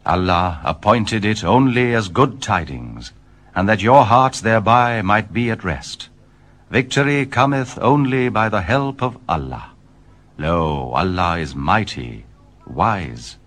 Allah appointed it only as good tidings, and that your hearts thereby might be at rest. Victory cometh only by the help of Allah. Lo, Allah is mighty, wise.